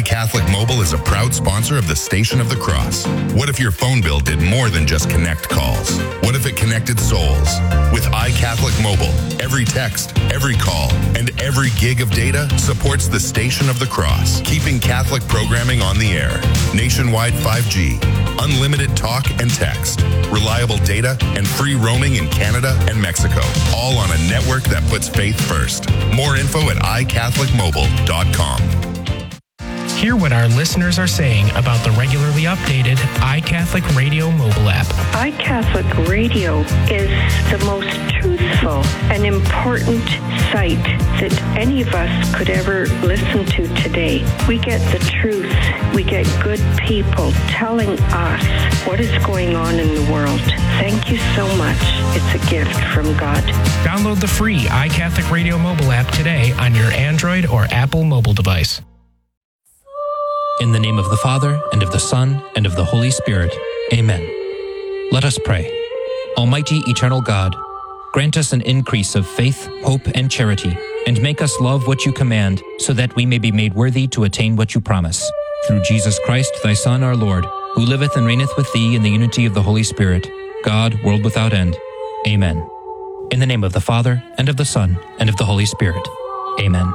iCatholic Mobile is a proud sponsor of the Station of the Cross. What if your phone bill did more than just connect calls? What if it connected souls? With iCatholic Mobile, every text, every call, and every gig of data supports the Station of the Cross, keeping Catholic programming on the air. Nationwide 5G, unlimited talk and text, reliable data, and free roaming in Canada and Mexico, all on a network that puts faith first. More info at iCatholicMobile.com. Hear what our listeners are saying about the regularly updated iCatholic Radio mobile app. iCatholic Radio is the most truthful and important site that any of us could ever listen to today. We get the truth. We get good people telling us what is going on in the world. Thank you so much. It's a gift from God. Download the free iCatholic Radio mobile app today on your Android or Apple mobile device. In the name of the Father, and of the Son, and of the Holy Spirit. Amen. Let us pray. Almighty, eternal God, grant us an increase of faith, hope, and charity, and make us love what you command, so that we may be made worthy to attain what you promise. Through Jesus Christ, thy Son, our Lord, who liveth and reigneth with thee in the unity of the Holy Spirit, God, world without end. Amen. In the name of the Father, and of the Son, and of the Holy Spirit. Amen.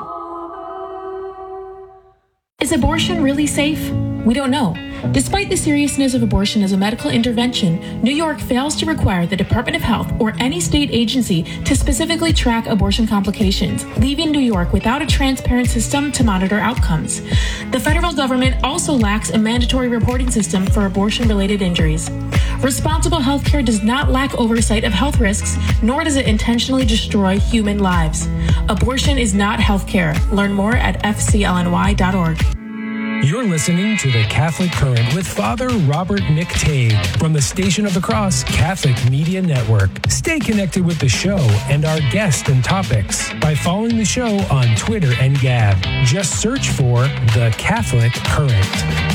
Is abortion really safe? We don't know. Despite the seriousness of abortion as a medical intervention, New York fails to require the Department of Health or any state agency to specifically track abortion complications, leaving New York without a transparent system to monitor outcomes. The federal government also lacks a mandatory reporting system for abortion-related injuries. Responsible healthcare does not lack oversight of health risks, nor does it intentionally destroy human lives. Abortion is not healthcare. Learn more at fclny.org. You're listening to The Catholic Current with Father Robert McTague from the Station of the Cross Catholic Media Network. Stay connected with the show and our guests and topics by following the show on Twitter and Gab. Just search for The Catholic Current.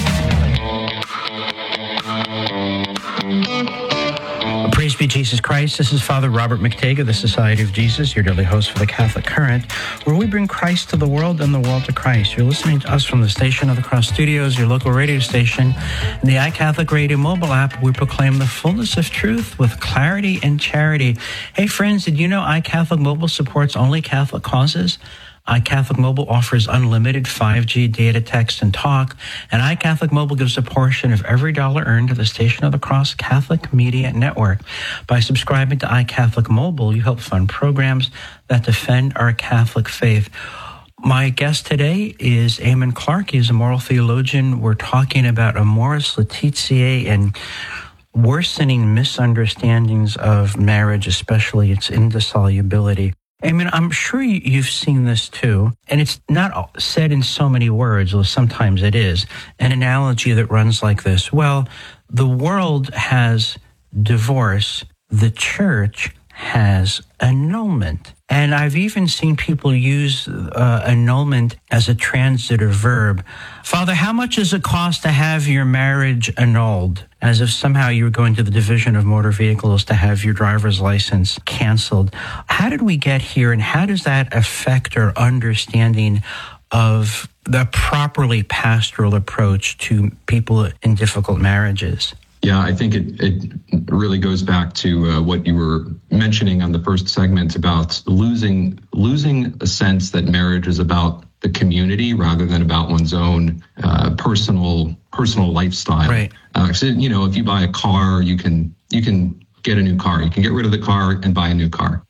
Praise be Jesus Christ. This is Father Robert McTague of the Society of Jesus, your daily host for the Catholic Current, where we bring Christ to the world and the world to Christ. You're listening to us from the Station of the Cross Studios, your local radio station. In the iCatholic Radio mobile app, we proclaim the fullness of truth with clarity and charity. Hey friends, did you know iCatholic Mobile supports only Catholic causes? iCatholic Mobile offers unlimited 5G data, text, and talk, and iCatholic Mobile gives a portion of every dollar earned to the Station of the Cross Catholic Media Network. By subscribing to iCatholic Mobile, you help fund programs that defend our Catholic faith. My guest today is Eamon Clark. He's a moral theologian. We're talking about Amoris Laetitia and worsening misunderstandings of marriage, especially its indissolubility. I mean, I'm sure you've seen this too, and it's not said in so many words, though sometimes it is, an analogy that runs like this. Well, the world has divorce, the church has annulment. And I've even seen people use annulment as a transitive verb. Father, how much does it cost to have your marriage annulled? As if somehow you were going to the Division of Motor Vehicles to have your driver's license canceled. How did we get here, and how does that affect our understanding of the properly pastoral approach to people in difficult marriages? Yeah, I think it really goes back to what you were mentioning on the first segment about losing a sense that marriage is about the community rather than about one's own personal lifestyle. Right. So, if you buy a car, you can get a new car. You can get rid of the car and buy a new car.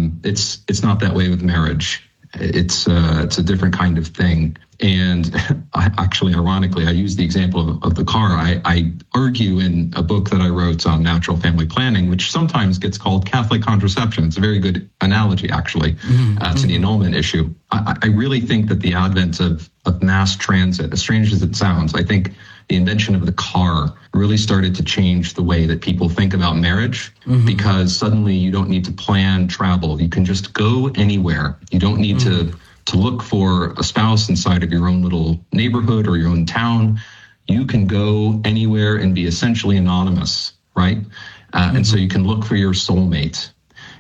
It's not that way with marriage. It's a different kind of thing. And ironically, I use the example of the car. I argue in a book that I wrote on natural family planning, which sometimes gets called Catholic contraception. It's a very good analogy, actually, to the annulment issue. I really think that the advent of mass transit, as strange as it sounds, I think the invention of the car really started to change the way that people think about marriage, because suddenly you don't need to plan travel. You can just go anywhere. You don't need to look for a spouse inside of your own little neighborhood or your own town. You can go anywhere and be essentially anonymous, right? And so you can look for your soulmate.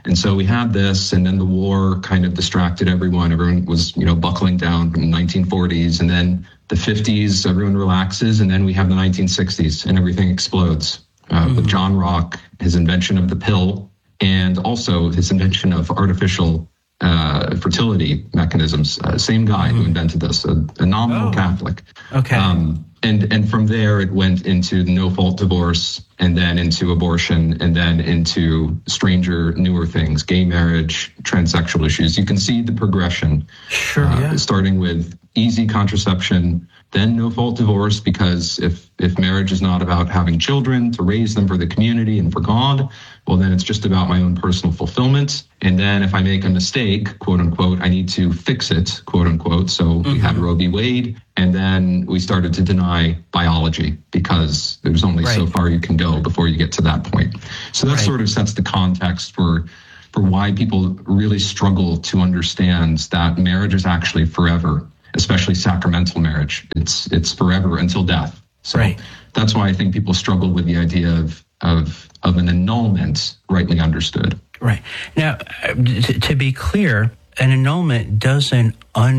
And so we had this, and then the war kind of distracted everyone. Everyone was, buckling down from the 1940s, and then the 50s, everyone relaxes, and then we have the 1960s, and everything explodes. With John Rock, his invention of the pill, and also his invention of artificial fertility mechanisms. Same guy who invented this, a nominal Catholic. Okay. And from there, it went into no-fault divorce, and then into abortion, and then into stranger, newer things, gay marriage, transsexual issues. You can see the progression. Sure, starting with easy contraception, then no-fault divorce, because if marriage is not about having children, to raise them for the community and for God, well, then it's just about my own personal fulfillment. And then if I make a mistake, quote unquote, I need to fix it, quote unquote. So we had Roe v. Wade, and then we started to deny biology, because there's only so far you can go before you get to that point. So that sort of sets the context for why people really struggle to understand that marriage is actually forever, especially sacramental marriage. It's forever until death. So that's why I think people struggle with the idea of an annulment, rightly understood. Right. Now, to be clear, an annulment doesn't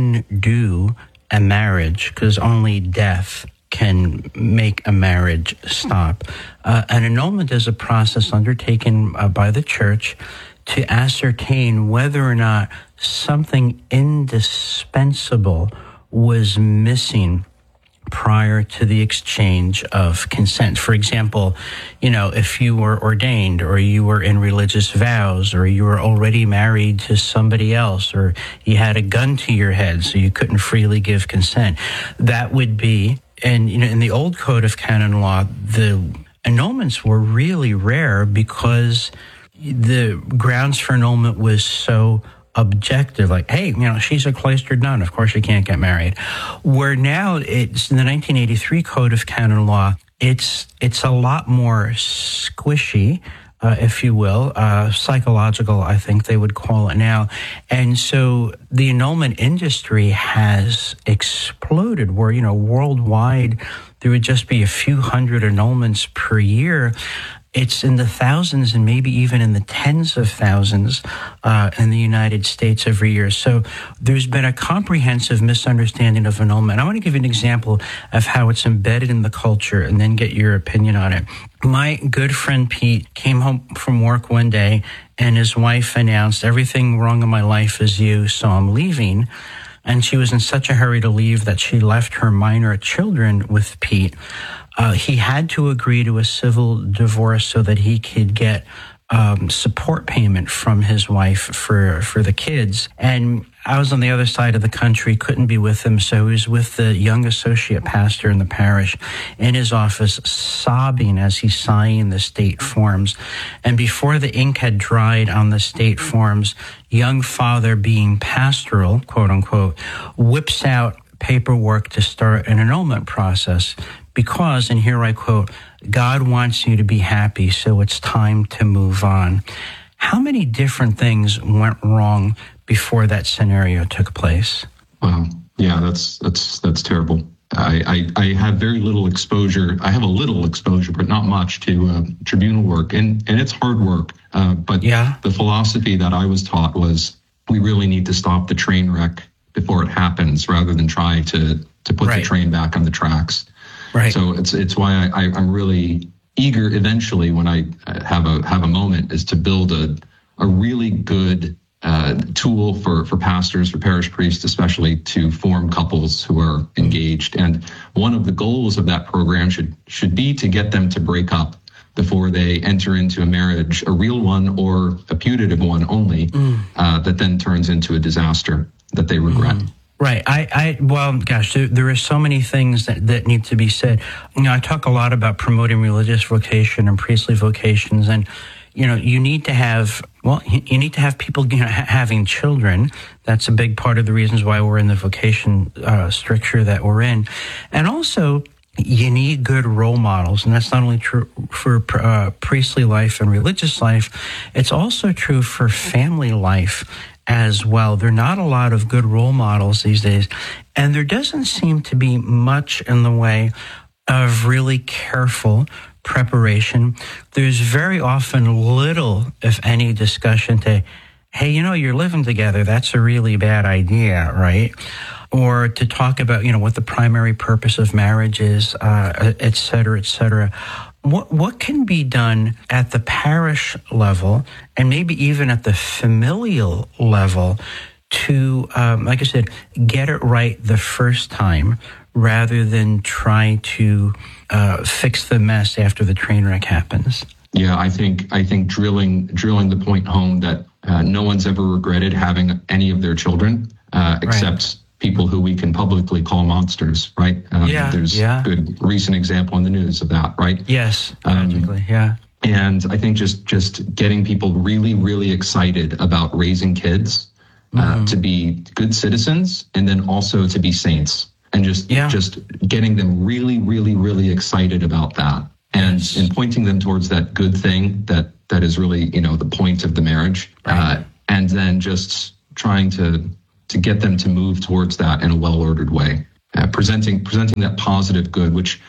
undo a marriage, because only death can make a marriage stop. An annulment is a process undertaken by the church to ascertain whether or not something indispensable was missing prior to the exchange of consent. For example, if you were ordained, or you were in religious vows, or you were already married to somebody else, or you had a gun to your head so you couldn't freely give consent, that would be, and in the old Code of Canon Law, the annulments were really rare, because the grounds for annulment was so objective, like, hey, she's a cloistered nun, of course she can't get married. Where now it's in the 1983 Code of Canon Law, it's a lot more squishy, if you will, psychological, I think they would call it now. And so the annulment industry has exploded, where, worldwide, there would just be a few hundred annulments per year. It's in the thousands, and maybe even in the tens of thousands in the United States every year. So there's been a comprehensive misunderstanding of annulment. I want to give you an example of how it's embedded in the culture, and then get your opinion on it. My good friend Pete came home from work one day, and his wife announced, "Everything wrong in my life is you, so I'm leaving." And she was in such a hurry to leave that she left her minor children with Pete. He had to agree to a civil divorce so that he could get support payment from his wife for the kids. And I was on the other side of the country, couldn't be with him, so he was with the young associate pastor in the parish in his office, sobbing as he signed the state forms. And before the ink had dried on the state forms, young father, being pastoral, quote unquote, whips out paperwork to start an annulment process. Because, and here I quote, God wants you to be happy, so it's time to move on. How many different things went wrong before that scenario took place? Wow. Yeah, that's terrible. I have very little exposure. I have a little exposure, but not much to tribunal work, and it's hard work. But the philosophy that I was taught was we really need to stop the train wreck before it happens, rather than try to put the train back on the tracks. Right. So it's why I'm really eager eventually, when I have a moment, is to build a really good tool for pastors, for parish priests especially, to form couples who are engaged. And one of the goals of that program should be to get them to break up before they enter into a marriage, a real one or a putative one only, that then turns into a disaster that they regret. Right. Well, gosh, there are so many things that need to be said. I talk a lot about promoting religious vocation and priestly vocations, and you need to have people having children. That's a big part of the reasons why we're in the vocation stricture that we're in. And also, you need good role models, and that's not only true for priestly life and religious life, it's also true for family life as well. There are not a lot of good role models these days, and there doesn't seem to be much in the way of really careful preparation, there's very often little, if any, discussion to, hey, you're living together. That's a really bad idea, right? Or to talk about, what the primary purpose of marriage is, et cetera, et cetera. What can be done at the parish level and maybe even at the familial level to, like I said, get it right the first time rather than try to fix the mess after the train wreck happens? Yeah, I think drilling the point home that no one's ever regretted having any of their children except people who we can publicly call monsters, right? There's a good recent example in the news of that, right? Yes, tragically, yeah. And I think just getting people really, really excited about raising kids to be good citizens and then also to be saints, and just getting them really, really, really excited about that, and pointing them towards that good thing that is really, the point of the marriage, and then just trying to get them to move towards that in a well-ordered way, presenting that positive good, which,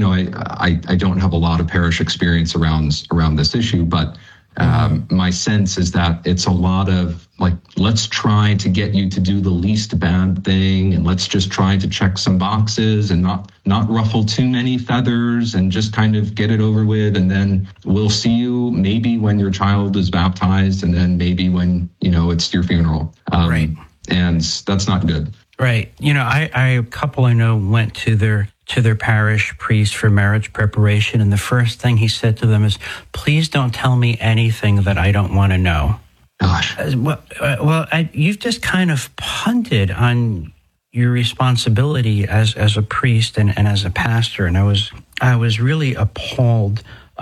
I don't have a lot of parish experience around this issue, but my sense is that it's a lot of let's try to get you to do the least bad thing, and let's just try to check some boxes and not ruffle too many feathers and just kind of get it over with. And then we'll see you maybe when your child is baptized, and then maybe when, it's your funeral. Right. And that's not good. Right. A couple I know went to their parish priest for marriage preparation, and the first thing he said to them is, please don't tell me anything that I don't want to know. Gosh. You've just kind of punted on your responsibility as a priest and as a pastor, and I was really appalled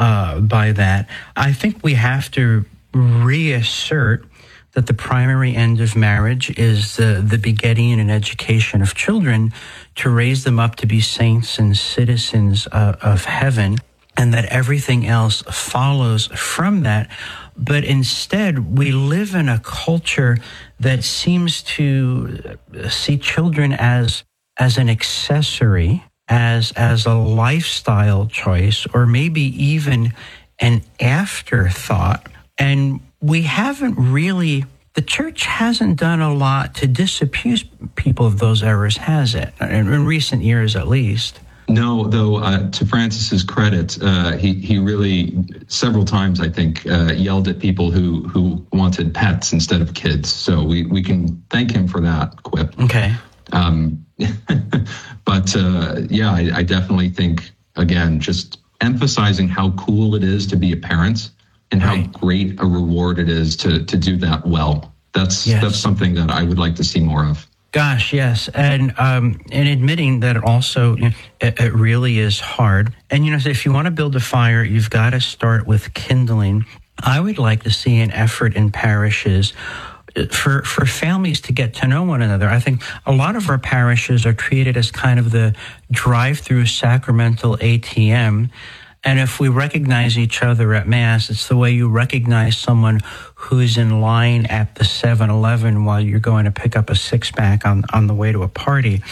by that. I think we have to reassert that the primary end of marriage is the begetting and education of children to raise them up to be saints and citizens of heaven, and that everything else follows from that. But instead, we live in a culture that seems to see children as an accessory, as a lifestyle choice, or maybe even an afterthought. And we haven't really, the church hasn't done a lot to disabuse people of those errors, has it? In recent years, at least. No, though, to Francis's credit, he really several times, I think, yelled at people who wanted pets instead of kids. So we can thank him for that quip. Okay. But I definitely think, again, just emphasizing how cool it is to be a parent and how great a reward it is to do that well. That's something that I would like to see more of. Gosh, yes. And admitting that also it really is hard. And, if you want to build a fire, you've got to start with kindling. I would like to see an effort in parishes for families to get to know one another. I think a lot of our parishes are treated as kind of the drive-through sacramental ATM. And if we recognize each other at Mass, it's the way you recognize someone who's in line at the 7-Eleven while you're going to pick up a six-pack on the way to a party.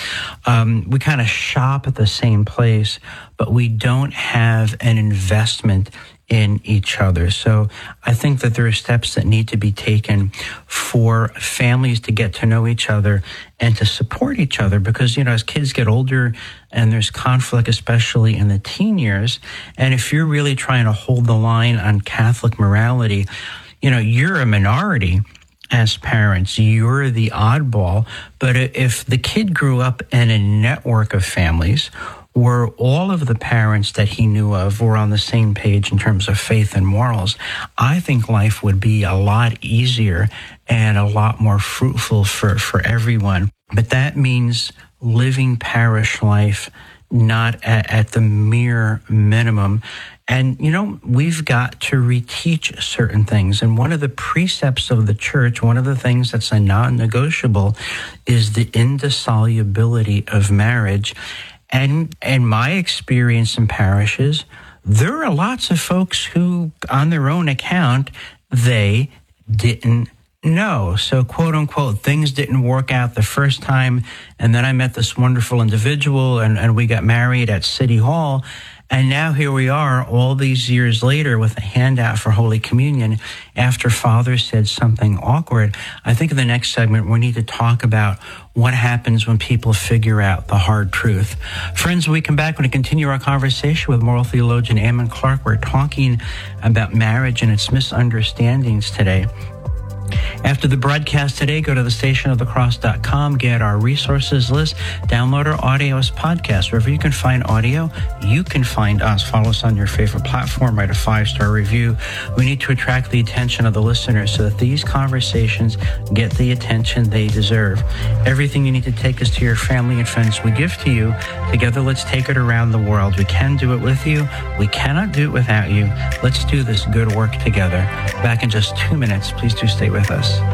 We kind of shop at the same place, but we don't have an investment in each other. So I think that there are steps that need to be taken for families to get to know each other and to support each other, because, as kids get older and there's conflict, especially in the teen years, and if you're really trying to hold the line on Catholic morality, you're a minority as parents. You're the oddball. But if the kid grew up in a network of families where all of the parents that he knew of were on the same page in terms of faith and morals, I think life would be a lot easier and a lot more fruitful for everyone. But that means living parish life not at the mere minimum. And, we've got to reteach certain things. And one of the precepts of the church, one of the things that's a non-negotiable, is the indissolubility of marriage. And in my experience in parishes, there are lots of folks who, on their own account, they didn't know. So, quote unquote, things didn't work out the first time. And then I met this wonderful individual and we got married at City Hall. And now here we are all these years later with a handout for Holy Communion after Father said something awkward. I think in the next segment, we need to talk about what happens when people figure out the hard truth. Friends, when we come back, we're going to continue our conversation with moral theologian Ammon Clark. We're talking about marriage and its misunderstandings today. After the broadcast today, go to thestationofthecross.com, get our resources list, download our audio as podcast. Wherever you can find audio, you can find us. Follow us on your favorite platform, write a 5-star review. We need to attract the attention of the listeners so that these conversations get the attention they deserve. Everything you need to take is to your family and friends we give to you. Together, let's take it around the world. We can do it with you. We cannot do it without you. Let's do this good work together. Back in just 2 minutes. Please do stay with us.